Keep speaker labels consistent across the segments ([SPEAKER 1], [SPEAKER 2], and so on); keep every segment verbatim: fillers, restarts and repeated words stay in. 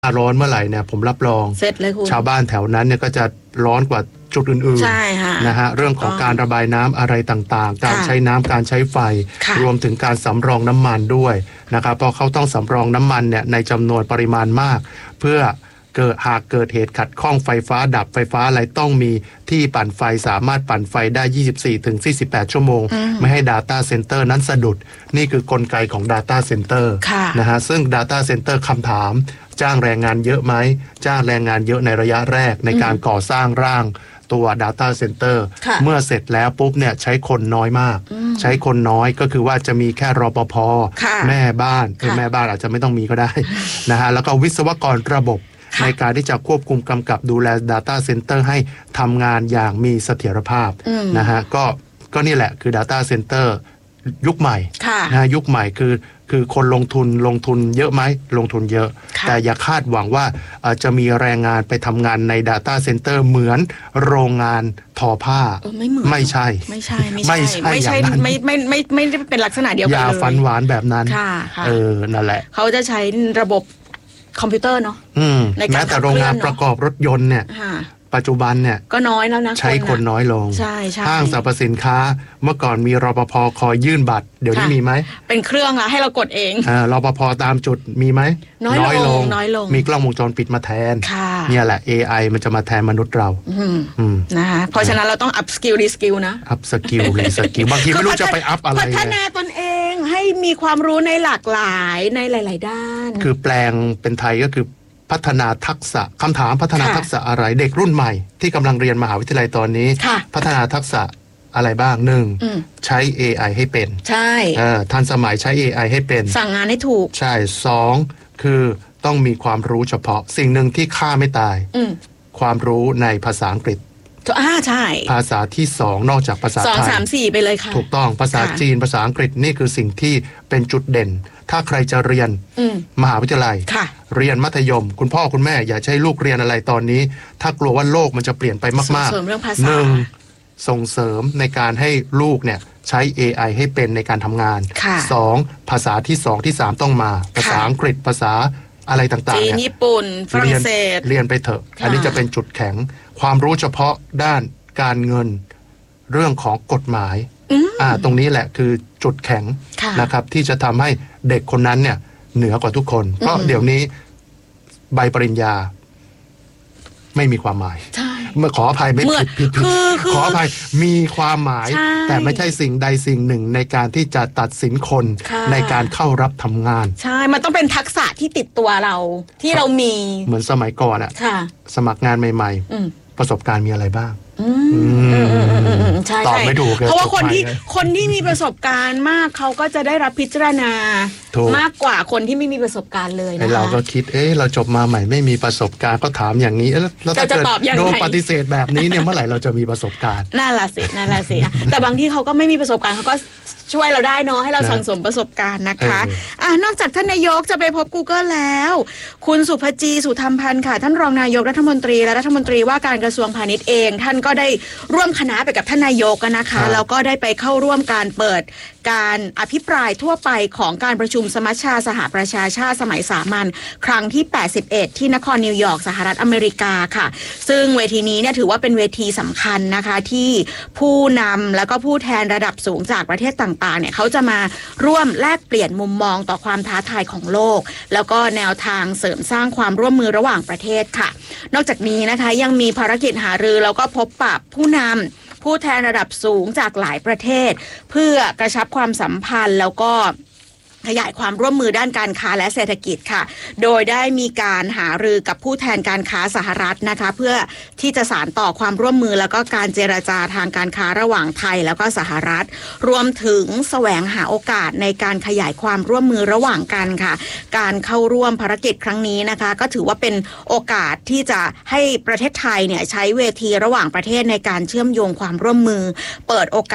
[SPEAKER 1] ร้อนเมื่อไหร่เนี่ยผมรับรอง
[SPEAKER 2] เสร็จเลยคุณ
[SPEAKER 1] ชาวบ้านแถวนั้นเนี่ยก็จะร้อนกว่าจุดอื่นๆนะฮะเรื่องของการระบายน้ำอะไรต่างๆการใช้น้ำการใช้ไฟรวมถึงการสำรองน้ำมันด้วยนะครับเพราะเขาต้องสำรองน้ำมันเนี่ยในจำนวนปริมาณมากเพื่อเกิดหากเกิดเหตุขัดข้องไฟฟ้าดับไฟฟ้าอะไรต้องมีที่ปั่นไฟสามารถปั่นไฟได้ ยี่สิบสี่ถึงสี่สิบแปด ชั่วโมงไม่ให้ Data Center นั้นสะดุดนี่คือกลไกของ Data Center นะฮะซึ่ง Data Center คำถามจ้างแรงงานเยอะไหมจ้างแรงงานเยอะในระยะแรกในการก่อสร้างร่างตัว Data Center เมื่อเสร็จแล้วปุ๊บเนี่ยใช้คนน้อยมากใช้คนน้อยก็คือว่าจะมีแค่รปภ.แม่บ้านคือแม่บ้านอาจจะไม่ต้องมีก็ได้นะฮะแล้วก็วิศวกรระบบในการที่จะควบคุมกำกับดูแล Data Center ให้ทำงานอย่างมีเสถียรภาพนะฮะก็ก็นี่แหละคือ Data Center ยุคใหม่นะยุคใหม่คือคือคนลงทุนลงทุนเยอะไหมลงทุนเยอะแต่อย่าคาดหวังว่าจะมีแรงงานไปทำงานใน Data Center เหมือนโรงงานทอผ้าไม่ไม่ใช่ไม่ใช่ไม่ใช่ไม่ใช่ไม่ไม่ไม่ไม่ได้เป็นลักษณะเดียวกันเลยอย่าฝันหวานแบบนั้นเออนั่นแหละเขาจะใช้ระบบคอมพิวเตอร์เนาะแม้แต่โรงงานประกอบรถยนต์เนี่ยปัจจุบันเนี่ยก็น้อยแล้วนะใช้คนน้อยลงห้างสรรพสินค้าเมื่อก่อนมีรปภ.คอยยื่นบัตรเดี๋ยวนี้มีไหมเป็นเครื่องอะให้เรากดเองอ่ารปภ.ตามจุดมีไหมน้อยลงน้อยลงมีกล้องวงจรปิดมาแทนเนี่ยแหละ เอ ไอ มันจะมาแทนมนุษย์เรานะคะเพราะฉะนั้นเราต้องอัพสกิลรีสกิลนะอัพสกิลรีสกิลบางทีไม่รู้จะไปอัพอะไรพัฒนาตนเองให้มีความรู้ในหลากหลายในหลายๆด้านคือแปลงเป็นไทยก็คือพัฒนาทักษะคำถามพัฒนาทักษะอะไรเด็กรุ่นใหม่ที่กำลังเรียนมหาวิทยาลัยตอนนี้พัฒนาทักษะอะไรบ้างหนึ่งใช้ เอ ไอ ให้เป็นใช่ทันสมัยใช้ เอ ไอ ให้เป็นสั่งงานให้ถูกใช่สองคือต้องมีความรู้เฉพาะสิ่งหนึ่งที่ฆ่าไม่ตายความรู้ในภาษาอังกฤษอ่าใช่ภาษาที่สองนอกจากภาษาไทยสองสามสี่ไปเลยค่ะถูกต้องภาษาจีนภาษาอังกฤษนี่คือสิ่งที่เป็นจุดเด่นถ้าใครจะเรียนมหาวิทยาลัยเรียนมัธยมคุณพ่อคุณแม่อย่าใช้ลูกเรียนอะไรตอนนี้ถ้ากลัวว่าโลกมันจะเปลี่ยนไปมากๆหนึ่งส่งเสริมในการให้ลูกเนี่ยใช้ เอ ไอ ให้เป็นในการทำงานสองภาษาที่สองที่สามต้องมาภาษาอังกฤษภาษาอะไรต่างๆจีนญี่ปุ่นฝรั่งเศสเรียนไปเถอะอันนี้จะเป็นจุดแข็งความรู้เฉพาะด้านการเงินเรื่องของกฎหมายอ่าตรงนี้แหละคือจุดแข็งนะครับที่จะทำให้เด็กคนนั้นเนี่ยเหนือกว่าทุกคนเพราะเดี๋ยวนี้ใบปริญญาไม่มีความหมายเมื่อขออภัยไม่ผิดผิดผิดขออภัยมีความหมายแต่ไม่ใช่สิ่งใดสิ่งหนึ่งในการที่จะตัดสินคนในการเข้ารับทำงานใช่มันต้องเป็นทักษะที่ติดตัวเราที่เรามีเหมือนสมัยก่อนอะสมัครงานใหม่ๆประสบการณ์มีอะไรบ้างตอบไม่ถูกเพราะว่าคนที่คนที่มีประสบการณ์มากเขาก็จะได้รับพิจารณามากกว่าคนที่ไม่มีประสบการณ์เลยนะคะเราก็คิดเอ๊ะเราจบมาใหม่ไม่มีประสบการณ์ก็ถามอย่างนี้แล้วถ้าเกิดโดนปฏิเสธแบบนี้เนี่ยเมื่อไหร่เราจะมีประสบการณ์น่าละสิน่าละสิแต่บางที่เขาก็ไม่มีประสบการณ์เขาก็ช่วยเราได้เนาะให้เราสั่งสมประสบการณ์นะคะอ่ะนอกจากท่านนายกจะไปพบ Google แล้วคุณสุภจีสุธรรมพันธ์ค่ะท่านรองนายกรัฐมนตรีและรัฐมนตรีว่าการกระทรวงพาณิชย์เองท่านก็ได้ร่วมคณะไปกับท่านนายกนะคะแล้วก็ได้ไปเข้าร่วมการเปิดการอภิปรายทั่วไปของการประชุมสมัชชาสหประชาชาติสมัยสามัญครั้งที่แปดสิบเอ็ดที่นครนิวยอร์กสหรัฐอเมริกาค่ะซึ่งเวทีนี้เนี่ยถือว่าเป็นเวทีสำคัญนะคะที่ผู้นำแล้วก็ผู้แทนระดับสูงจากประเทศต่างๆเนี่ยเขาจะมาร่วมแลกเปลี่ยนมุมมองต่อความท้าทายของโลกแล้วก็แนวทางเสริมสร้างความร่วมมือระหว่างประเทศค่ะนอกจากนี้นะคะยังมีภารกิจหารือแล้วก็พบปะผู้นำผู้แทนระดับสูงจากหลายประเทศเพื่อกระชับความสัมพันธ์แล้วก็ขยายความร่วมมือด้านการค้าและเศรษฐกิจค่ะโดยได้มีการหารือกับผู้แทนการค้าสหรัฐนะคะเพื่อที่จะสานต่อความร่วมมือแล้วก็การเจรจาทางการค้าระหว่างไทยแล้วก็สหรัฐรวมถึงแสวงหาโอกาสในการขยายความร่วมมือระหว่างกันค่ะการเข้าร่วมภารกิจครั้งนี้นะคะก็ถือว่าเป็นโอกาสที่จะให้ประเทศไทยเนี่ยใช้เวทีระหว่างประเทศในการเชื่อมโยงความร่วมมือเปิดโอกาส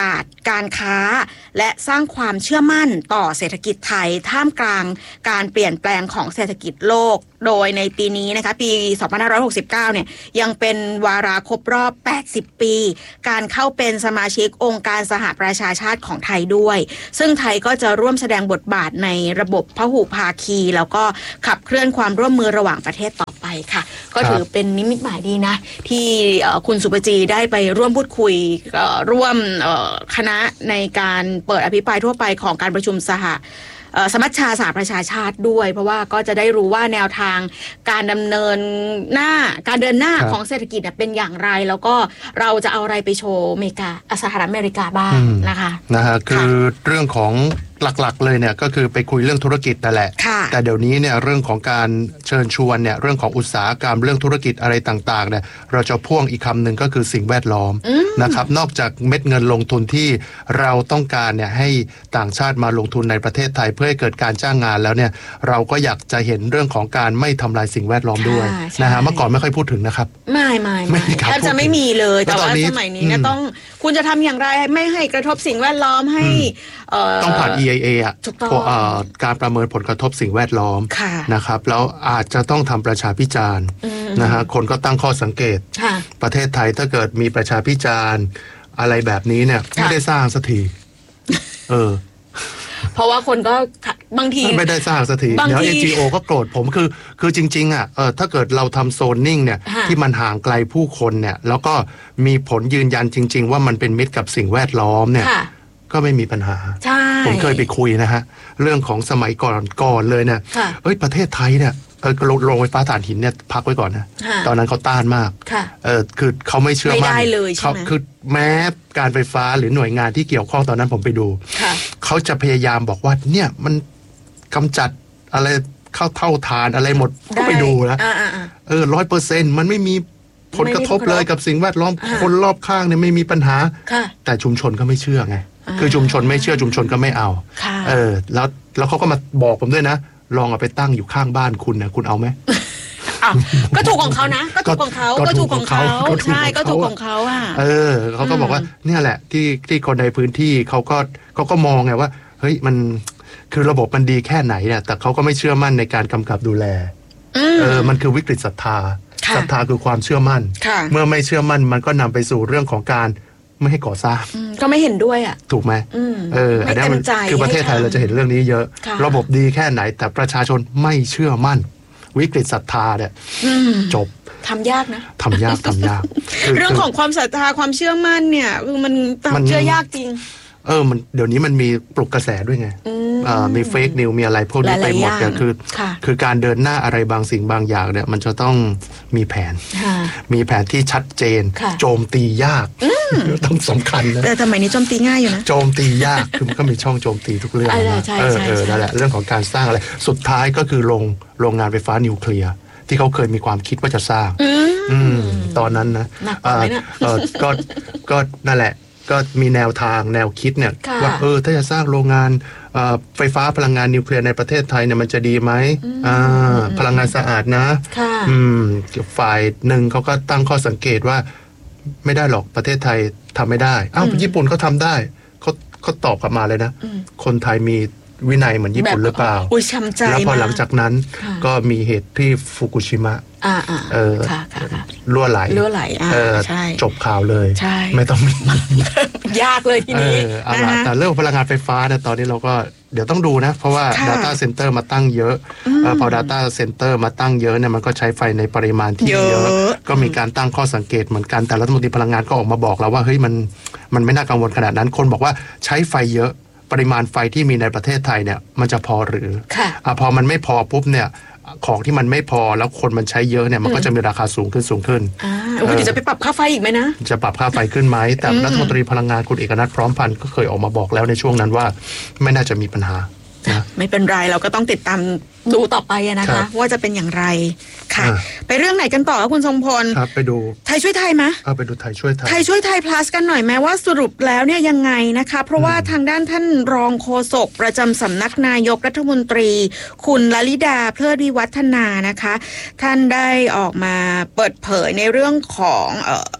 [SPEAKER 2] การค้าและสร้างความเชื่อมั่นต่อเศรษฐกิจไทยท่ามกลางการเปลี่ยนแปลงของเศรษฐกิจโลกโดยในปีนี้นะคะปีสองพันห้าร้อยหกสิบเก้าเนี่ยยังเป็นวาระครบรอบแปดสิบปีการเข้าเป็นสมาชิกองค์การสหประชาชาติของไทยด้วยซึ่งไทยก็จะร่วมแสดงบทบาทในระบบพหุภาคีแล้วก็ขับเคลื่อนความร่วมมือระหว่างประเทศต่อไปค่ะก็ถือเป็นนิมิตหมายดีนะที่คุณสุปจีได้ไปร่วมพูดคุยร่วมคณะในการเปิดอภิปรายทั่วไปของการประชุมสหสมัชชาสหประชาชาติด้วยเพราะว่าก็จะได้รู้ว่าแนวทางการดำเนินหน้าการเดินหน้าของเศรษฐกิจเป็นอย่างไรแล้วก็เราจะเอาอะไรไปโชว์อเมริกาสหรัฐอเมริกาบ้างนะคะ
[SPEAKER 1] นะฮะคือเรื่องของหลักๆเลยเนี่ยก็คือไปคุยเรื่องธุรกิจนั่นแหละแต่เดี๋ยวนี้เนี่ยเรื่องของการเชิญชวนเนี่ยเรื่องของอุตสาหกรรมเรื่องธุรกิจอะไรต่างๆเนี่ยเราจะพ่วงอีกคำหนึ่งก็คือสิ่งแวดล้อมนะครับนอกจากเม็ดเงินลงทุนที่เราต้องการเนี่ยให้ต่างชาติมาลงทุนในประเทศไทยเพื่อให้เกิดการจ้างงานแล้วเนี่ยเราก็อยากจะเห็นเรื่องของการไม่ทำลายสิ่งแวดล้อมด้วยนะฮะเมื่อก่อนไม่ค่อยพูดถึงนะครับ
[SPEAKER 2] ไม่ไม่ไม่แทบจะไม่มีเลยแต่ว่าสมัยนี้เนี่ยต้องคุณจะทำอย่างไรไม่ให้กระทบสิ่งแวดล้อมให้
[SPEAKER 1] ต้องผ่าน อี ไอ เอ อ่ะการประเมินผลกระทบสิ่งแวดล้อมนะครับแล้วอาจจะต้องทำประชาพิจารณ์นะฮะคนก็ตั้งข้อสังเกตประเทศไทยถ้าเกิดมีประชาพิจารณ์อะไรแบบนี้เนี่ยไม่ได้สร้างสักทีเออ
[SPEAKER 2] เพราะว่าคนก็บางที
[SPEAKER 1] ไม่ได้สร้างสักทีเดี๋ยว เอ็น จี โอ ก็โกรธผมคือคือจริงๆอ่ะเออถ้าเกิดเราทำโซนนิ่งเนี่ยที่มันห่างไกลผู้คนเนี่ยแล้วก็มีผลยืนยันจริงๆว่ามันเป็นมิตรกับสิ่งแวดล้อมเนี่ยก็ไม่มีปัญหาผมเคยไปคุยนะฮะเรื่องของสมัยก่อนก่อนเลยเนี่ยเอ้ยประเทศไทยเนี่ยเออโรงไฟฟ้าถ่านหินเนี่ยพักไว้ก่อนนะตอนนั้นเขาต้านมากเออคือเขาไม่เชื่อมั่นเขาคือแม้การไฟฟ้าหรือหน่วยงานที่เกี่ยวข้องตอนนั้นผมไปดูเขาจะพยายามบอกว่าเนี่ยมันกำจัดอะไรเข้าเท่าทานอะไรหมดก็ไปดูนะเออร้อยเปอร์เซ็นต์มันไม่มีผลกระทบเลยกับสิ่งแวดล้อมคนรอบข้างเนี่ยไม่มีปัญหาแต่ชุมชนก็ไม่เชื่อไงคือชุมชนไม่เชื่อชุมชนก็ไม่เอาเออแล้วแล้วเขาก็มาบอกผมด้วยนะลองเอาไปตั้งอยู่ข้างบ้านคุณนะคุณเอาไหม
[SPEAKER 2] ก็ถูกของเขานะก็ถูกของเขาก็ถูกของเขาใช่ก็ถูกของเขาอ่ะ
[SPEAKER 1] เออเขาก็บอกว่าเนี่ยแหละที่ที่คนในพื้นที่เขาก็เขาก็มองไงว่าเฮ้ยมันคือระบบมันดีแค่ไหนเนี่ยแต่เขาก็ไม่เชื่อมั่นในการกำกับดูแลเออมันคือวิกฤตศรัทธาศรัทธาคือความเชื่อมั่นเมื่อไม่เชื่อมั่นมันก็นำไปสู่เรื่องของการไม่ให้ก่อสร้าง
[SPEAKER 2] ก็ไม่เห็นด้วยอ่ะ
[SPEAKER 1] ถูกไหมเอออันนี้มันคือประเทศไทยเราจะเห็นเรื่องนี้เยอะระบบดีแค่ไหนแต่ประชาชนไม่เชื่อมั่นวิกฤตศรัทธาเนี่ยจบ
[SPEAKER 2] ทำยากนะ
[SPEAKER 1] ทำยากทำยาก
[SPEAKER 2] เรื่องของความศรัทธาความเชื่อมั่นเนี่ยคือมันเชื่อยากจริง
[SPEAKER 1] เออมันเดี๋ยวนี้มันมีปลุกกระแสด้วยไงมีเฟกนิวมีอะไรพวกนี้ไปหมดเนี่ยคือคือการเดินหน้าอะไรบางสิ่งบางอย่างเนี่ยมันจะต้องมีแผนมีแผนที่ชัดเจนโจมตียากต้องสำคัญนะ
[SPEAKER 2] แต่สมัยนี้โจมตีง่ายอยู่นะ
[SPEAKER 1] โจมตียากคือมันก็มีช่องโจมตีทุกเรื่องนะเออเออนั่นแหละเรื่องของการสร้างอะไรสุดท้ายก็คือโรงโรงงานไฟฟ้านิวเคลียร์ที่เขาเคยมีความคิดว่าจะสร้างอืมตอนนั้นนะเออก็ก็นั่นแหละก็มีแนวทางแนวคิดเนี่ยว่าเออถ้าจะสร้างโรงงานไฟฟ้าพลังงานนิวเคลียร์ในประเทศไทยเนี่ยมันจะดีไหมพลังงานสะอาดนะฝ่ายหนึ่งเขาก็ตั้งข้อสังเกตว่าไม่ได้หรอกประเทศไทยทำไม่ได้อ้าวญี่ปุ่นเขาทำได้เขาเขาตอบกลับมาเลยนะคนไทยมีวินัยเหมือนญี่ปุ่นหรือเปล่าแล้วพอหลังจากนั้นก็มีเหตุที่ฟุกุชิมะเออรั่วไหล
[SPEAKER 2] รั่วไหล
[SPEAKER 1] จบข่าวเลยไม่ต้อง
[SPEAKER 2] ยากเลยทีนี้
[SPEAKER 1] นะแต่เรื่องพลังงานไฟฟ้าเนี่ยตอนนี้เราก็เดี๋ยวต้องดูนะเพราะว่า data center มาตั้งเยอะพอ data center มาตั้งเยอะเนี่ยมันก็ใช้ไฟในปริมาณที่เยอะก็มีการตั้งข้อสังเกตเหมือนกันแต่รัฐมนตรีพลังงานก็ออกมาบอกแล้วว่าเฮ้ยมันมันไม่น่ากังวลขนาดนั้นคนบอกว่าใช้ไฟเยอะปริมาณไฟที่มีในประเทศไทยเนี่ยมันจะพอหรืออ่ะพอมันไม่พอปุ๊บเนี่ยของที่มันไม่พอแล้วคนมันใช้เยอะเนี่ยมันก็จะมีราคาสูงขึ้นสูงขึ้น
[SPEAKER 2] อ่าเดี๋ยวจะไปปรับค่าไฟอีกไหมนะ
[SPEAKER 1] จะปรับค่าไฟขึ้นไหมแต่รัฐมนตรีพลังงานคุณเอกนัทพร้อมพันธ์ก็เคยออกมาบอกแล้วในช่วงนั้นว่าไม่น่าจะมีปัญหานะ
[SPEAKER 2] ไม่เป็นไรเราก็ต้องติดตามดูต่อไปนะคะว่าจะเป็นอย่างไรค่ะไปเรื่องไหนกันต่อคุณทรงพล
[SPEAKER 1] ครับไปดู
[SPEAKER 2] ไทยช่วยไทยไหม
[SPEAKER 1] เอาไปดูไทยช่วยไทย
[SPEAKER 2] ไทยช่วยไทย plus กันหน่อยแม้ว่าสรุปแล้วเนี่ยยังไงนะคะเพราะว่าทางด้านท่านรองโฆษกประจำสำนักนายกรัฐมนตรีคุณลลิดาเพลิดวิวัฒนานะคะท่านได้ออกมาเปิดเผยในเรื่องของเอ่อ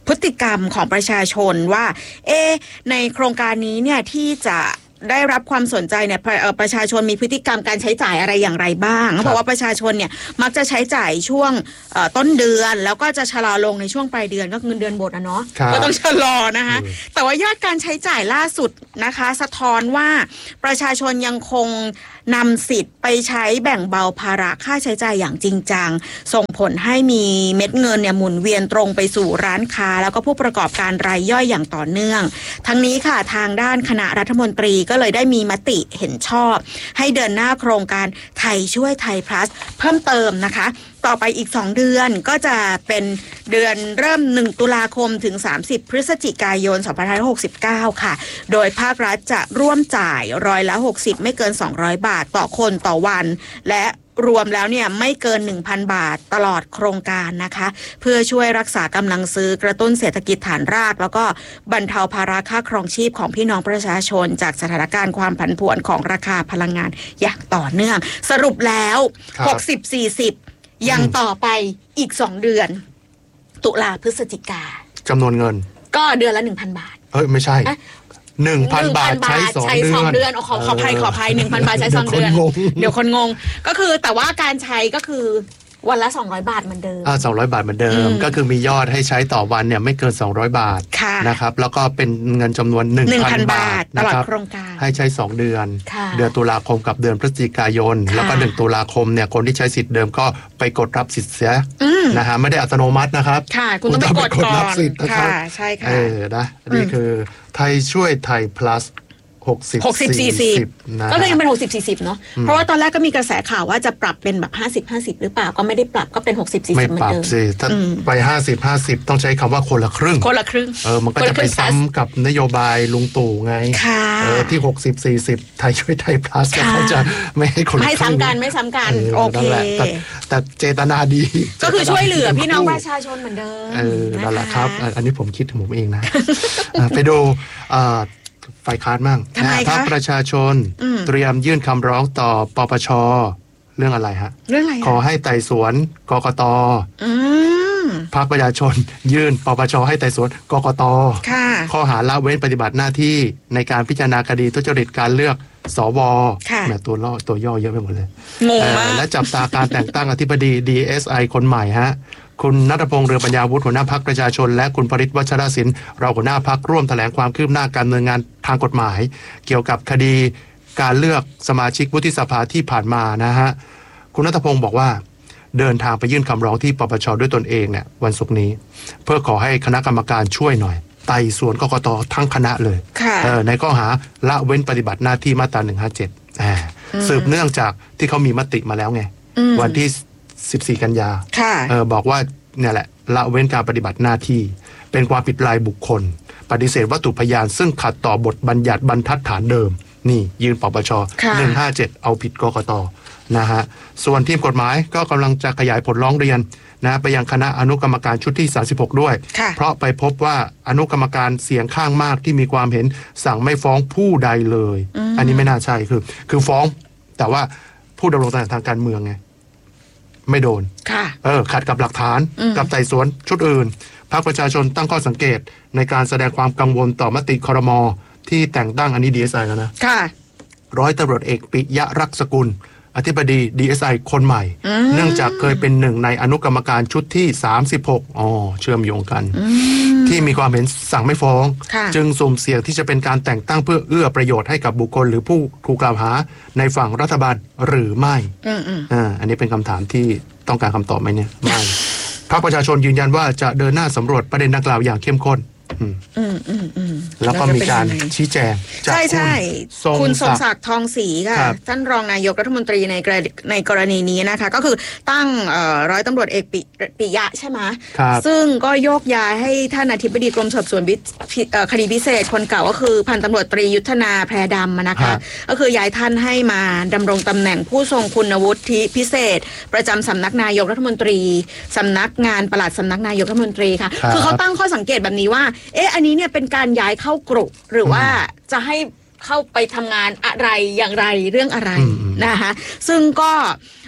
[SPEAKER 2] พฤติกรรมของประชาชนว่าเอ๊ะในโครงการนี้เนี่ยที่จะได้รับความสนใจเนี่ยประชาชนมีพฤติกรรมการใช้จ่ายอะไรอย่างไรบ้างเขาบอกว่าประชาชนเนี่ยมักจะใช้จ่ายช่วงต้นเดือนแล้วก็จะชะลอลงในช่วงปลายเดือนก็เงินเดือนบทอะเนาะก็ต้องชะลอนะคะแต่ว่ายอดการใช้จ่ายล่าสุดนะคะสะท้อนว่าประชาชนยังคงนำสิทธิ์ไปใช้แบ่งเบาภาระค่าใช้จ่ายอย่างจริงจังส่งผลให้มีเม็ดเงินเนี่ยหมุนเวียนตรงไปสู่ร้านค้าแล้วก็ผู้ประกอบการรายย่อยอย่างต่อเนื่องทั้งนี้ค่ะทางด้านคณะรัฐมนตรีก็เลยได้มีมติเห็นชอบให้เดินหน้าโครงการไทยช่วยไทย plus เพิ่มเติมนะคะต่อไปอีกสองเดือนก็จะเป็นเดือนเริ่มหนึ่งตุลาคมถึงสามสิบพฤศจิกายนสองพันห้าร้อยหกสิบเก้าค่ะโดยภาครัฐจะร่วมจ่ายร้อยละหกสิบไม่เกินสองร้อยบาทต่อคนต่อวันและรวมแล้วเนี่ยไม่เกิน หนึ่งพัน บาทตลอดโครงการนะคะเพื่อช่วยรักษากำลังซื้อกระตุ้นเศรษฐกิจฐานรากแล้วก็บรรเทาภาระค่าครองชีพของพี่น้องประชาชนจากสถานการณ์ความผันผวนของราคาพลังงานอย่างต่อเนื่องสรุปแล้ว หกสิบ สี่สิบยังต่อไปอีกสองเดือนตุลาพฤศจิกา
[SPEAKER 1] จำนวนเงิน
[SPEAKER 2] ก็เดือนละ หนึ่งพัน บาท
[SPEAKER 1] เอ้ยไม่ใช่หนึ่งพัน บาทใช้สองเดือน
[SPEAKER 2] เดือนขอขออภัยขออภัย หนึ่งพัน บาทใช้สองเดือนเดี๋ยวคนงงก็คือแต่ว่าการใช้ก็คือวันละสองร้อยบาทเหมือนเดิม
[SPEAKER 1] อ่าสองร้อยบาทเหมือนเดิมก็คือมียอดให้ใช้ต่อวันเนี่ยไม่เกินสองร้อยบาทนะครับแล้วก็เป็นเงินจำนวน หนึ่งพัน บาท
[SPEAKER 2] ตลอดโครงการ
[SPEAKER 1] ให้ใช้สองเดือนเดือนตุลาคมกับเดือนพฤศจิกายนแล้วก็หนึ่งตุลาคมเนี่ยคนที่ใช้สิทธิ์เดิมก็ไปกดรับสิทธิ์เสียนะฮะไม่ได้อัตโนมัตินะครับ
[SPEAKER 2] ค่ะคุณต้องไปกดรับสิทธิ์
[SPEAKER 1] นะครับ
[SPEAKER 2] ใช่ค่ะ
[SPEAKER 1] เออนะนี่คือไทยช่วยไทย plusหกสิบ
[SPEAKER 2] สี่สิบก็เลยยังเป็นหกสิบ สี่สิบเนาะเพราะว่าตอนแรกก็มีกระแสข่าวว่าจะปรับเป็นแบบห้าสิบ ห้าสิบหรือเปล่าก็ไม่ได้ปรับก็เป็นหกสิบ สี่สิบเหมือนเดิม
[SPEAKER 1] ไม่ปรับสิถ้าไปห้าสิบ ห้าสิบต้องใช้คำว่าคนละครึ่ง
[SPEAKER 2] คนละครึ่ง
[SPEAKER 1] เออมันก็จะไปซ้ำกับนโยบายลุงตู่ไงเออที่หกสิบ สี่สิบไทยช่วยไทย plus เขาจะไม่ให้คนละครึ่ง
[SPEAKER 2] ไม่ซ้ำกันไม่ซ้ำกันโอเค
[SPEAKER 1] แต่เจตนาดี
[SPEAKER 2] ก็คือช่วยเหลือพี่น้องประชาชนเหมือนเดิม
[SPEAKER 1] เออนั่นแหละครับอันนี้ผมคิดถึงผมเองนะไปดูฝ่ายค้านมั่งพรรคประชาชนเตรียมยื่นคำร้องต่อปปชเรื่องอะไรฮะ
[SPEAKER 2] เรื่องอะไร
[SPEAKER 1] ขอให้ไต่สวนกกตพรรคประชาชนยื่นปปชให้ไต่สวนกกตข้อหาละเว้นปฏิบัติหน้าที่ในการพิจารณาคดีทุจริตการเลือกสวแหมตัวล่อตัวย่อเยอะไปหมดเลย
[SPEAKER 2] งงมาก
[SPEAKER 1] และจับตาการแต่งตั้งอธิบดี ดี เอส ไอ คนใหม่ฮะคุณณัฐพงษ์เรืองปัญญาวุฒิหัวหน้าพรรคประชาชนและคุณปริศวัชรศิลป์รองหัวหน้าพรรคร่วมแถลงความคืบหน้าการดำเนินงานทางกฎหมายเกี่ยวกับคดีการเลือกสมาชิกวุฒิสภาที่ผ่านมานะฮะคุณณัฐพงษ์บอกว่าเดินทางไปยื่นคำร้องที่ปปชด้วยตนเองเนี่ยวันศุกร์นี้เพื่อขอให้คณะกรรมการช่วยหน่อยไต่สวนกกตทั้งคณะเลยในข้อหาละเว้นปฏิบัติหน้าที่มาตราหนึ่งห้าเจ็ดสืบเนื่องจากที่เขามีมติมาแล้วไงวันที่สิบสี่กันยาเออบอกว่าเนี่ยแหละละเว้นการปฏิบัติหน้าที่เป็นความผิดรายบุคคลปฏิเสธวัตถุพยานซึ่งขัดต่อบทบัญญัติบรรทัดฐานเดิมนี่ยืนปปชหนึ่งห้าเจ็ดเอาผิดกกตนะฮะส่วนทีมกฎหมายก็กำลังจะขยายผลร้องเรียนนะไปยังคณะอนุกรรมการชุดที่สามสิบหกด้วยเพราะไปพบว่าอนุกรรมการเสียงข้างมากที่มีความเห็นสั่งไม่ฟ้องผู้ใดเลย อ, อันนี้ไม่น่าใช่คือคือฟ้องแต่ว่าผู้ดำรงตำแหน่งทางการเมืองไงไม่โดนเออขัดกับหลักฐานกับไต่สวนชุดอื่นพรรคประชาชนตั้งข้อสังเกตในการแสดงความกังวลต่อมติครม.ที่แต่งตั้งอันนี้ ดี เอส ไอ แล้วนะร้อยตำรวจเอกปิยะรักษกุลอธิบดี ดี เอส ไอ คนใหม่เนื่องจากเคยเป็นหนึ่งในอนุกรรมการชุดที่สามสิบหกอ๋อเชื่อมโยงกันที่มีความเห็นสั่งไม่ฟ้องจึงสุ่มเสี่ยงที่จะเป็นการแต่งตั้งเพื่อเอื้อประโยชน์ให้กับบุคคลหรือผู้ถูกกล่าวหาในฝั่งรัฐบาลหรือไม่อ่าอันนี้เป็นคำถามที่ต้องการคำตอบไหมเนี่ยไม่พรรคประชาชนยืนยันว่าจะเดินหน้าสำรวจประเด็นดังกล่าวอย่างเข้มข้นแล้วก็มีการชี้แจง
[SPEAKER 2] ใช่ใช่คุณทรงศักดิ์ทองศรีค่ะท่านรองนายกรัฐมนตรีในในกรณีนี้นะคะก็คือตั้งร้อยตำรวจเอกปิยะใช่ไหมซึ่งก็โยกย้ายให้ท่านอธิบดีกรมสอบสวนคดีพิเศษคนเก่าก็คือพันตำรวจตรียุทธนาแพรดำนะคะก็คือย้ายท่านให้มาดำรงตำแหน่งผู้ทรงคุณวุฒิพิเศษประจำสำนักนายกรัฐมนตรีสำนักงานปลัดสำนักนายกรัฐมนตรีค่ะคือเขาตั้งข้อสังเกตแบบนี้ว่าเอ๊ะอันนี้เนี่ยเป็นการย้ายเข้ากรุหรือว่าจะให้เข้าไปทำงานอะไรอย่างไรเรื่องอะไรนะคะซึ่งก็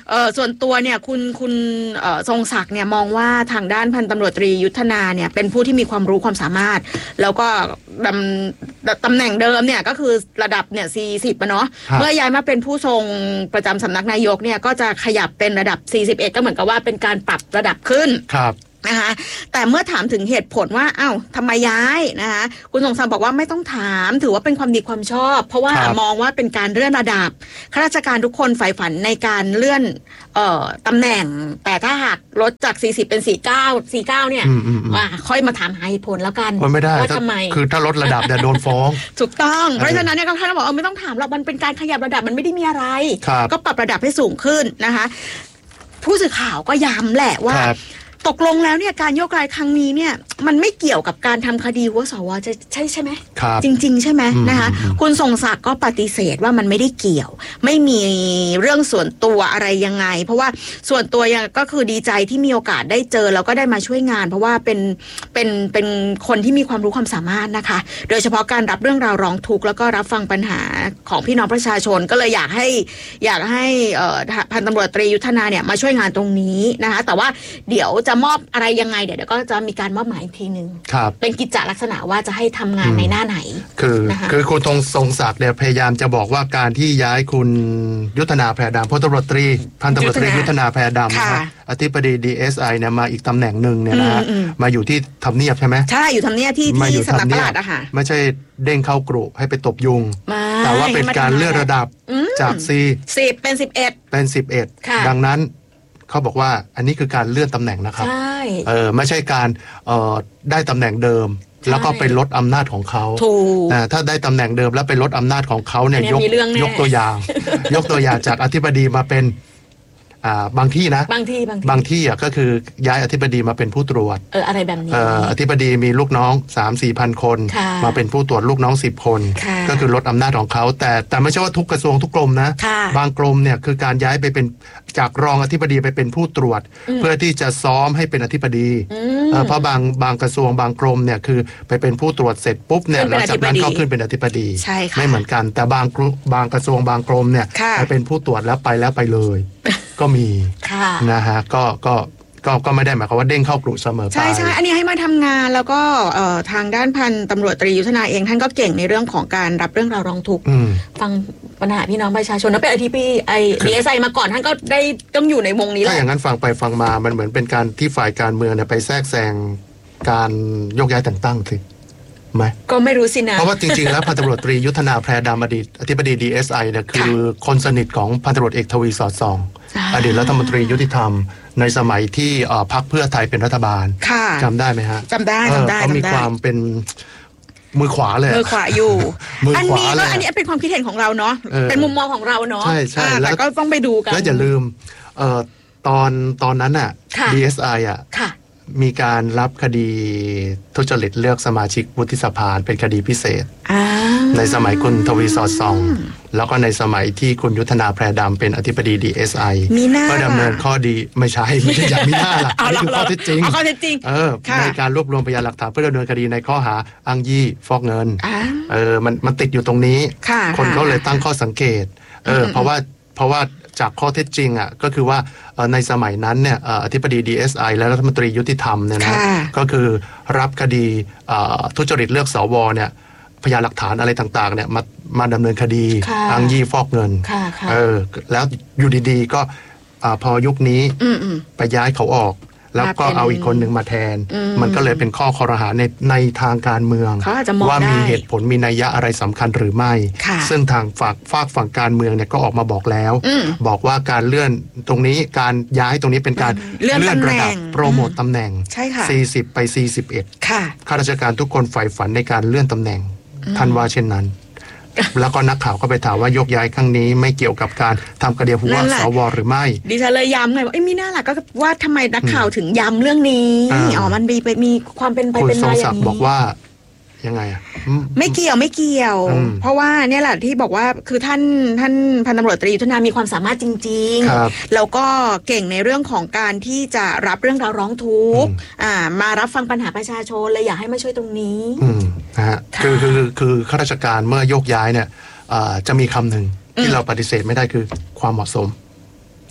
[SPEAKER 2] เอ่อส่วนตัวเนี่ยคุณคุณเอ่อทรงศักดิ์เนี่ยมองว่าทางด้านพันตำรวจตรียุทธนาเนี่ยเป็นผู้ที่มีความรู้ความสามารถแล้วก็ดำตำแหน่งเดิมเนี่ยก็คือระดับเนี่ยสี่สิบอ่ะเนาะเมื่อย้ายมาเป็นผู้ทรงประจำสำนักนายกเนี่ยก็จะขยับเป็นระดับสี่สิบเอ็ดก็เหมือนกับว่าเป็นการปรับระดับขึ้น
[SPEAKER 1] ครับ
[SPEAKER 2] นะคะแต่เมื่อถามถึงเหตุผลว่าอ้าวทำไมย้ายนะคะคุณทรงศักดิ์บอกว่าไม่ต้องถามถือว่าเป็นความดีความชอบเพราะว่ามองว่าเป็นการเลื่อนระดับข้าราชการทุกคนใฝ่ฝันในการเลื่อนเอ่อตำแหน่งแต่ถ้าหากลดจากสี่สิบเป็นสี่สิบเก้า สี่สิบเก้าเนี่ยว่าค่อยมาถามหาเหตุผลแล้วกันว่าทำไม
[SPEAKER 1] คือถ้าลดระดับเนี่ยโดนฟ้อง
[SPEAKER 2] ถูกต้องเพราะฉะนั้นเนี่ยท่านบอกเออไม่ต้องถามหรอกมันเป็นการขยับระดับมันไม่ได้มีอะไรก็ปรับระดับให้สูงขึ้นนะคะผู้สื่อข่าวก็ย้ำแหละว่าตกลงแล้วเนี่ยการโยกย้ายครั้งนี้เนี่ยมันไม่เกี่ยวกับการทำคดีหัวสวจะใช่ใช่ไหมจริงๆใช่ไหมนะคะคุณทรงศักดิ์ก็ปฏิเสธว่ามันไม่ได้เกี่ยวไม่มีเรื่องส่วนตัวอะไรยังไงเพราะว่าส่วนตัวยังก็คือดีใจที่มีโอกาสได้เจอแล้วก็ได้มาช่วยงานเพราะว่าเป็นเป็นเป็นคนที่มีความรู้ความสามารถนะคะโดยเฉพาะการรับเรื่องราวร้องทุกข์แล้วก็รับฟังปัญหาของพี่น้องประชาชนก็เลยอยากให้อยากให้พันตำรวจตรียุทธนาเนี่ยมาช่วยงานตรงนี้นะคะแต่ว่าเดี๋ยวจะมอบอะไรยังไงเดี๋ยวก็จะมีการมอบหมายอีกทีนึงเป็นกิจจลักษณะว่าจะให้ทำงานในหน้าไหน
[SPEAKER 1] คือคือคุณทรงทรงศักดิ์เนี่ยพยายามจะบอกว่าการที่ย้ายคุณยุทธนาแพรดำพลตำรวจตรีพันตำรวจตรียุทธนาแพรดำนะอธิบดี ดี เอส ไอ เนี่ยมาอีกตำแหน่งหนึ่งเนี่ยนะมาอยู่ที่ทำเนียบใช่ไหม
[SPEAKER 2] ใช่อยู่ทำเนียบที่ที่สำนักปลัดอะค่ะ
[SPEAKER 1] ไม่ใช่เด้งเข้ากรุให้ไปตบยุงแต่ว่าเป็นการเลื่อนระดับจากซี
[SPEAKER 2] สิบเป็นสิบเอ็ด
[SPEAKER 1] เป็นสิบเอ็ดดังนั้นเขาบอกว่าอันนี้คือการเลื่อนตำแหน่งนะครับ
[SPEAKER 2] ใช่
[SPEAKER 1] เออไม่ใช่การเอ่อได้ตำแหน่งเดิมแล้วก็ไปลดอำนาจของเขา
[SPEAKER 2] ถูก
[SPEAKER 1] นะถ้าได้ตำแหน่งเดิมแล้วไปลดอำนาจของเขาเนี่ยยกยกตัวอย่าง ยกตัวอย่างจากอธิบดีมาเป็นอ่าบางที่นะ
[SPEAKER 2] บางที่บางที่
[SPEAKER 1] บางที่อ่ะก็คือย้ายอธิบดีมาเป็นผู้ตรวจ
[SPEAKER 2] เอออะไรแบบนี้
[SPEAKER 1] เอ่ออธิบดีมีลูกน้อง สามถึงสี่พัน คนมาเป็นผู้ตรวจลูกน้องสิบคนก็คือลดอำนาจของเขาแต่แต่ไม่ใช่ว่าทุกกระทรวงทุกกรมนะบางกรมเนี่ยคือการย้ายไปเป็นจากรองอธิบดีไปเป็นผู้ตรวจเพื่อที่จะซ้อมให้เป็นอธิบดีเเพราะบางบางกระทรวงบางกรมเนี่ยคือไปเป็นผู้ตรวจเสร็จปุ๊บเนี่ยหลังจากนั้นก็ขึ้นเป็นอธิบดีไม่เหมือนกันแต่บางบางกระทรวงบางกรมเนี่ยไปเป็นผู้ตรวจแล้วไปแล้วไปเลยก็มีนะฮะก็ก็ก็ก็ไม่ได้หมายความว่าเด้งเข้ากรุเสมอไป
[SPEAKER 2] ใช่ใช่อันนี้ให้มาทำงานแล้วก็ทางด้านพันตำรวจตรียุทธนาเองท่านก็เก่งในเรื่องของการรับเรื่องราวร้องทุกข์ฟังปัญหาพี่น้องประชาชนแล้วเป็นอธิบดีไอดีเอสไอมาก่อนท่านก็ได้ต้องอยู่ในวงนี้แหละ
[SPEAKER 1] ถ้าอย่างนั้นฟังไปฟังมามันเหมือนเป็นการที่ฝ่ายการเมืองเนี่ยไปแทรกแซงการโยกย้ายแต่งตั้งสิไหม
[SPEAKER 2] ก็ไม่รู้สินะ
[SPEAKER 1] เพราะว่าจริงๆแล้วพันตำรวจตรียุทธนาแพรดำอดีตอธิบดี ดี เอส ไอ เนี่ยคือคนสนิทของพันตำรวจเอกทวีสอดส่องอดีตรัฐมนตรียุติธรรมในสมัยที่พรรคเพื่อไทยเป็นรัฐบาลจำได้ไหมฮะ
[SPEAKER 2] จำได้จำได้
[SPEAKER 1] เขามีความเป็นมือขวาเลย
[SPEAKER 2] มือขวาอยู่อันนี้ก็อันนี้เป็นความคิดเห็นของเราเนาะเป็นมุมมองของเราเนาะ
[SPEAKER 1] ใช่ใช่
[SPEAKER 2] แล้วก็ต้องไปดูกัน
[SPEAKER 1] แล้วอย่าลืมตอนตอนนั้นอ่ะ ดี เอส ไอ อ่ะมีการรับคดีทุจริตเลือกสมาชิกวุฒิสภาเป็นคดีพิเศษในสมัยคุณทวีสอดส่องแล้วก็ในสมัยที่คุณยุทธนาแพรดำเป็นอธิบดี ดี เอส ไอ ก็ดำเนินข้อดีไม่ใช่ไม่ใช่อย่างมีหน้าล่ะนี่คือข้อเท็จจริง
[SPEAKER 2] ข้อเท็จจริง
[SPEAKER 1] เออในการรวบรวมพยานหลักฐานเพื่อดำเนินคดีในข้อหาอ้างยี่ฟอกเงินเออมันมันติดอยู่ตรงนี้คนเขาเลยตั้งข้อสังเกตเออเพราะว่าเพราะว่าจากข้อเท็จจริงอ่ะก็คือว่าในสมัยนั้นเนี่ยอธิบดี ดี เอส ไอ และรัฐมนตรียุติธรรมเนี่ยนะก็คือรับคดีทุจริตเลือกสวเนี่ยพยานหลักฐานอะไรต่างๆเนี่ยมามาดำเนินคดีอ้างยี่ฟอกเงินเออแล้วอยู่ดีๆก็พอยุคนี้ไปย้ายเขาออกแล้วก็เอาอีกคนหนึ่งมาแทนมันก็เลยเป็นข้อคอรหาในในทางการเมืองว่ามีเหตุผลมีนัยยะอะไรสำคัญหรือไม่ซึ่งทางฝากฝากฝั่งการเมืองเนี่ยก็ออกมาบอกแล้วบอกว่าการเลื่อนตรงนี้การย้ายตรงนี้เป็นการ
[SPEAKER 2] เลื่อน
[SPEAKER 1] ระดับโปรโมทตำแหน่งสี่สิบไปสี่สิบเอ็ดข้าราชการทุกคนใฝ่ฝันในการเลื่อนตำแหน่งท่านว่าเช่นนั้นแล้วก็นักข่าวก็ไปถามว่ายกย้ายครั้งนี้ไม่เกี่ยวกับการทำคดีผู้ว่าสวหรือไม่
[SPEAKER 2] ดิฉันเลยย้ำไงว่าไอ้มีหน้าหลักก็ว่าทำไมนักข่าวถึงย้ำเรื่องนี้อ๋อมันมีไปมีความเป็นไปเป็นมาอย่างนี้
[SPEAKER 1] บอกว่ายังไงอ่ะ
[SPEAKER 2] ไม่เกี่ยวไม่เกี่ยวเพราะว่าเนี่ยแหละที่บอกว่าคือท่านท่านพันตำรวจตรียุทธนามีความสามารถจริงๆแล้วก็เก่งในเรื่องของการที่จะรับเรื่องราวร้องทุกข์อ่ามารับฟังปัญหาประชาชนเลยอยากให้มาช่วยตรงนี้
[SPEAKER 1] นะฮะคือคือคือข้าราชการเมื่อโยกย้ายเนี่ยจะมีคำหนึ่งที่เราปฏิเสธไม่ได้คือความเหมาะสม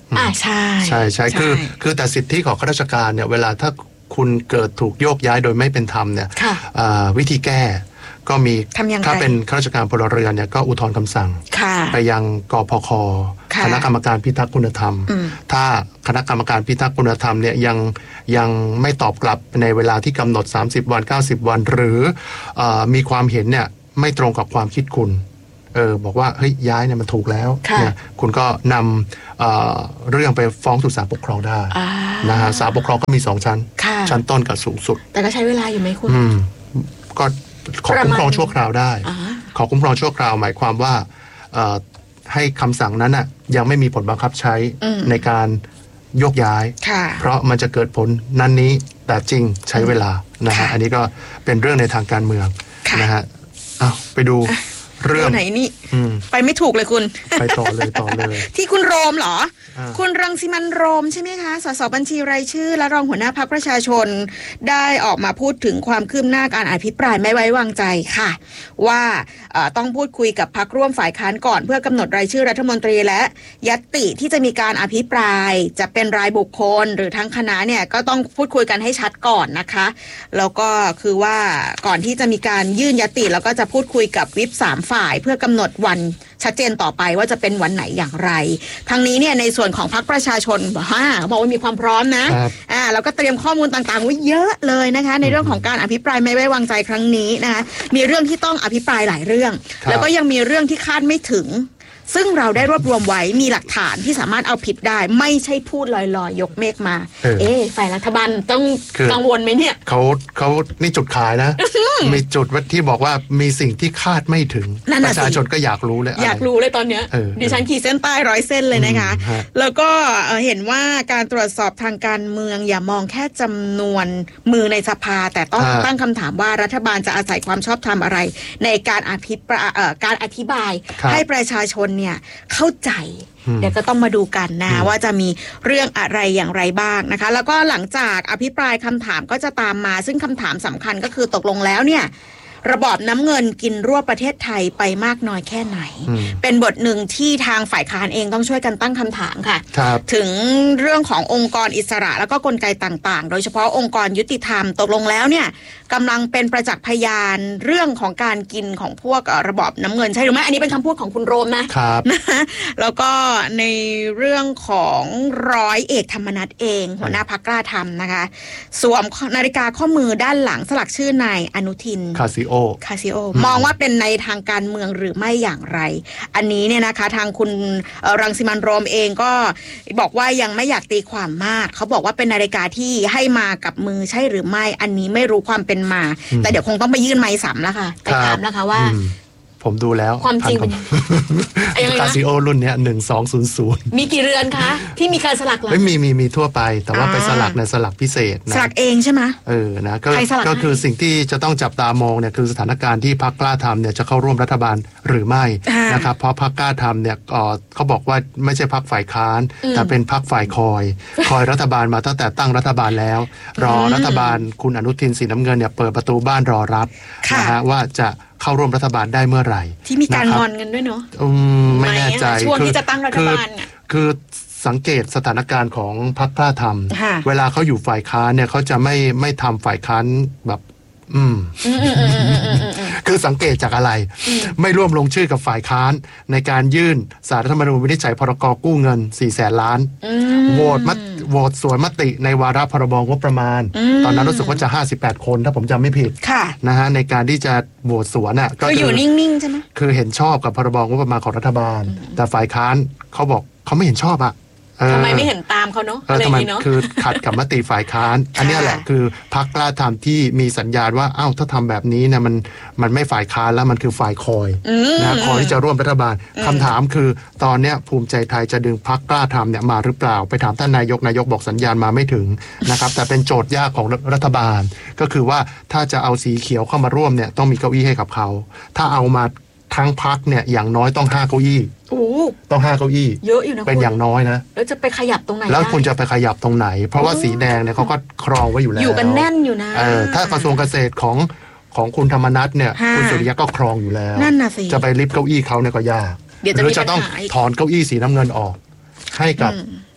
[SPEAKER 2] อ่าใช่
[SPEAKER 1] ใช่ใช่คือคือแต่สิทธิของข้าราชการเนี่ยเวลาถ้าคุณเกิดถูกโยกย้ายโดยไม่เป็นธรรมเนี่ยวิธีแก้ก็มีถ้าเป็นข้าราชการพลเรือนเนี่ยก็อุทธรณ์คำสั่งไปยังกพค.คณะกรรมการพิทักษ์คุณธรรมถ้าคณะกรรมการพิทักษ์คุณธรรมเนี่ยยังยังไม่ตอบกลับในเวลาที่กำหนดสามสิบวันเก้าสิบวันหรือมีความเห็นเนี่ยไม่ตรงกับความคิดคุณเออบอกว่าเฮ้ยย้ายเนี่ยมันถูกแล้วเนี่ยคุณก็นำ เ, เรื่องไปฟ้องสู่ศาลปกครองได้นะฮะศาลปกครองก็มีสองชั้นชั้นต้นกับสูงสุด
[SPEAKER 2] แต่ก็ใช้เวลาอยู่ไหมคุณ
[SPEAKER 1] ก็ขอคุ้มครองชั่วคราวได้ขอคุ้มครองชั่วคราวหมายความว่าให้คำสั่งนั้นน่ะยังไม่มีผลบังคับใช้ในการโยกย้ายเพราะมันจะเกิดผลนั้นนี้แต่จริงใช้เวลานะฮะอันนี้ก็เป็นเรื่องในทางการเมืองนะฮะอ้าวไปดูเรื่อง
[SPEAKER 2] ไหนนี่ไปไม่ถูกเลยคุณ
[SPEAKER 1] ไปต่อเลยต่อเลย
[SPEAKER 2] ที่คุณโรมเหรอคุณรังสิมันต์โรมใช่ไหมคะสสบัญชีรายชื่อและรองหัวหน้าพรรคประชาชนได้ออกมาพูดถึงความคืบหน้าการอภิปรายไม่ไว้วางใจค่ะว่าต้องพูดคุยกับพรรคร่วมฝ่ายค้านก่อนเพื่อกำหนดรายชื่อรัฐมนตรีและญัตติที่จะมีการอภิปรายจะเป็นรายบุคคลหรือทั้งคณะเนี่ยก็ต้องพูดคุยกันให้ชัดก่อนนะคะแล้วก็คือว่าก่อนที่จะมีการยื่นญัตติแล้วก็จะพูดคุยกับวิปสามฝ่ายเพื่อกำหนดวันชัดเจนต่อไปว่าจะเป็นวันไหนอย่างไรทั้งนี้เนี่ยในส่วนของพรรคประชาชนบอกว่าบอกว่ามีความพร้อมนะอ่าแล้วก็เตรียมข้อมูลต่างๆไว้เยอะเลยนะคะในเรื่องของการอภิปรายไม่ไว้วางใจครั้งนี้นะคะมีเรื่องที่ต้องอภิปรายหลายเรื่องแล้วก็ยังมีเรื่องที่คาดไม่ถึงซึ่งเราได้รวบรวมไว้มีหลักฐานที่สามารถเอาผิดได้ไม่ใช่พูดลอยๆยกเมฆมาเอ เอ๊ะฝ่ายรัฐบาลต้องกังวลไหมเนี่ย
[SPEAKER 1] เขาเขานี่จุดขายนะ มีจุดที่บอกว่ามีสิ่งที่คาดไม่ถึงประชาชนก็อยากรู้เลย
[SPEAKER 2] อยากรู้เลยตอนเนี้ยดิฉันขีดเส้นใต้ร้อยเส้นเลยนะคะแล้วก็เห็นว่าการตรวจสอบทางการเมืองอย่ามองแค่จำนวนมือในสภาแต่ต้องตั้งคำถามว่ารัฐบาลจะอาศัยความชอบธรรมอะไรในการอภิปรายการอธิบายให้ประชาชนเนี่ยเข้าใจเดี๋ยวก็ต้องมาดูกันนะว่าจะมีเรื่องอะไรอย่างไรบ้างนะคะแล้วก็หลังจากอภิปรายคำถามก็จะตามมาซึ่งคำถามสำคัญก็คือตกลงแล้วเนี่ยระบอบน้ำเงินกินรวบประเทศไทยไปมากน้อยแค่ไหนเป็นบทหนึ่งที่ทางฝ่ายค้านเองต้องช่วยกันตั้งคำถามค่ะถึงเรื่องขององค์กรอิสระแล้วก็กลไกต่างๆโดยเฉพาะองค์กรยุติธรรมตกลงแล้วเนี่ยกำลังเป็นประจักษ์พยานเรื่องของการกินของพวกระบอบน้ำเงินใช่หรือไม่อันนี้เป็นคำพูดของคุณโรมนะครับนะแล้วก็ในเรื่องของร้อยเอกธรรมนัสเองหัวหน้าพรรคกล้าทำนะคะสวมนาฬิกาข้อมือด้านหลังสลักชื่อนายอนุทิน
[SPEAKER 1] คาซิโอ
[SPEAKER 2] คาซิโอมองว่าเป็นในทางการเมืองหรือไม่อย่างไรอันนี้เนี่ยนะคะทางคุณรังสิมันต์โรมเองก็บอกว่ายังไม่อยากตีความมากเขาบอกว่าเป็นนาฬิกาที่ให้มากับมือใช่หรือไม่อันนี้ไม่รู้ความเป็นมาแต่เดี๋ยวคงต้องไปยื่นไม้สามแล้วค่ะไปถามนะคะว่า
[SPEAKER 1] ผมดูแล้ว
[SPEAKER 2] ความจริงเป็น
[SPEAKER 1] คาซิโอรุ่นเนี้ยหนึ่งสองศูนย์ศูนย์
[SPEAKER 2] มีกี่เรือนคะที่มีการสลักหรอ
[SPEAKER 1] ไม่มีมีมีทั่วไปแต่ว่าไปสลักในสลักพิเศษนะ
[SPEAKER 2] สลักเองใช่ไหม
[SPEAKER 1] เออนะก็ก็คือสิ่งที่จะต้องจับตามองเนี่ยคือสถานการณ์ที่พรรคกล้าทำเนี่ยจะเข้าร่วมรัฐบาลหรือไม่นะครับเพราะพรรคกล้าทำเนี่ยเขาบอกว่าไม่ใช่พรรคฝ่ายค้านแต่เป็นพรรคฝ่ายคอยคอยรัฐบาลมาตั้งแต่ตั้งรัฐบาลแล้วรอรัฐบาลคุณอนุทินสีน้ำเงินเนี่ยเปิดประตูบ้านรอรับนะฮะว่าจะเข้าร่วมรัฐบาลได้เมื่อไหร่
[SPEAKER 2] ที่มีการงอนกันด้วยเนาะ
[SPEAKER 1] ไม่แน่ใจ
[SPEAKER 2] ช่วงที่จะตั้งรัฐบาลเนี่ย
[SPEAKER 1] คือสังเกตสถานการณ์ของพรรคกล้าทำเวลาเขาอยู่ฝ่ายค้านเนี่ยเขาจะไม่ไม่ทำฝ่ายค้านแบบอืมคือสังเกตจากอะไรไม่ร่วมลงชื่อกับฝ่ายค้านในการยื่นสารรัฐธรรมนูญวินิจฉัยพรกกู้เงินสี่แสนล้านโหวตมติโหวตสวนมติในวาระพรบงบประมาณตอนนั้นรู้สึกว่าจะห้าสิบแปดคนถ้าผมจำไม่ผิดนะฮะในการที่จะโหวตสวนอ่ะ
[SPEAKER 2] ก็คืออยู่นิ่งๆใช่ไหม
[SPEAKER 1] คือเห็นชอบกับพรบงบประมาณของรัฐบาลแต่ฝ่ายค้านเขาบอกเขาไม่เห็นชอบอ่ะ
[SPEAKER 2] ทำไมไม่เห็นตามเขาเนาะอะไร
[SPEAKER 1] นี้เนาะคือขัดกับมติฝ่ายค้านอันนี้แหละคือพรรคกล้าทำที่มีสัญญาณว่าอ้าวถ้าทำแบบนี้เนี่ยมันมันไม่ฝ่ายค้านแล้วมันคือฝ่ายคอยนะคอยที่จะร่วมรัฐบาลคำถามคือตอนเนี้ยภูมิใจไทยจะดึงพรรคกล้าทำเนี่ยมาหรือเปล่าไปถามท่านนายกนายกบอกสัญญาณมาไม่ถึงนะครับแต่เป็นโจทย์ยากของรัฐบาลก็คือว่าถ้าจะเอาสีเขียวเข้ามาร่วมเนี่ยต้องมีเก้าอี้ให้กับเขาถ้าเอามาทั้งพรรคเนี่ยอย่างน้อยต้องห้าเก้าอี้ต้องห้าเก้าอี้
[SPEAKER 2] เยอะอยู่นะ
[SPEAKER 1] เป็นอย่างน้อยนะ
[SPEAKER 2] แล้วจะไปขยับตรงไหน
[SPEAKER 1] แล้วคุณจะไปขยับตรงไหนเพราะว่าสีแดงเนี่ยเขาก็ครองไว้อยู่แล้ว
[SPEAKER 2] อยู่กันแน่นอยู่นะ
[SPEAKER 1] เออถ้ากระทรวงเกษตรของของคุณธรรมนัสเนี่ยคุณสุริยะก็ครองอยู่แล้ว
[SPEAKER 2] นั่นน่ะสิ
[SPEAKER 1] จะไปริบเก้าอี้เขาเนี่ยก็ยากหรือจะต้องถอนเก้าอี้สีน้ำเงินออกให้กับ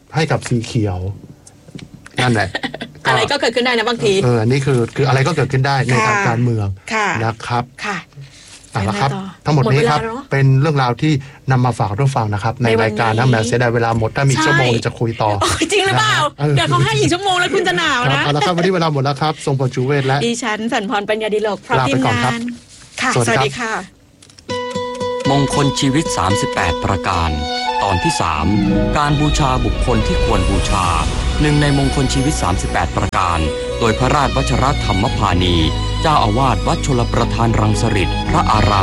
[SPEAKER 1] ให้กับสีเขียวนั่นแหละ
[SPEAKER 2] อะไรก็เกิดขึ้นได้นะบางที
[SPEAKER 1] เออนี่คือคืออะไรก็เกิดขึ้นได้ในทางการเมืองนะครับ
[SPEAKER 2] ค่ะ
[SPEAKER 1] เอาละครับทั้งหมดนี้ครับเป็นเรื่องราวที่นำมาฝากทุกฟังนะครับในรายการนะแหมเสียดายเวลาหมดถ้ามีชั่วโมงจะคุยต่อ
[SPEAKER 2] จริงหรือเปล่าเดี๋ยวเขาให้อีกชั่วโมงแล้วคุณจะหนาวนะ
[SPEAKER 1] เอาละครับวันนี้เวลาหมดแล้วครับทรงพลชูเวศและ
[SPEAKER 2] ดิฉันสันพรปัญญาดิโลกพร้อมทีมงานค่ะสวัสดีค่ะ
[SPEAKER 3] มงคลชีวิตสามสิบแปดประการตอนที่สามการบูชาบุคคลที่ควรบูชาหนึ่งในมงคลชีวิตสามสิบแปดประการโดยพระราชวชรธรรมพานีเจ้าอาวาสวัดชลประทานรังสฤษฎ์พระอาราม